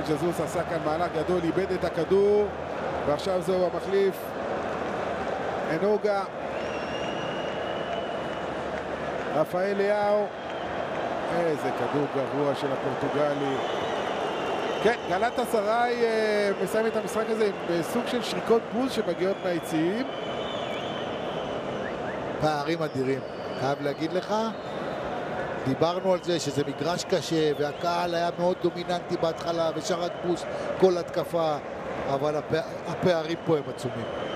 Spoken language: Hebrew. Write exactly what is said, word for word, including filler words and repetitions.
ג'זוס עשה כאן מהלך גדול, איבד את הכדור, ועכשיו זהו המחליף, אנוגה. רפאל ליאו, איזה כדור גרוע של הפורטוגלי. כן, גלאטסראי אה, מסיים את המשחק הזה עם סוג של שריקות בוז שמגיעות מהיציעים. פערים אדירים, חייב להגיד לך. דיברנו על זה שזה מגרש קשה והקהל היה מאוד דומיננטי בהתחלה ושרק בוז כל התקפה, אבל הפע... הפערים פה הם עצומים.